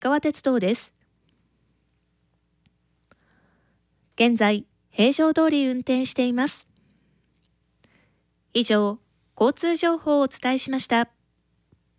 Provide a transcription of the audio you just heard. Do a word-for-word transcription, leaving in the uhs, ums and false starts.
川鉄道です。現在、平常通り運転しています。以上、交通情報をお伝えしました。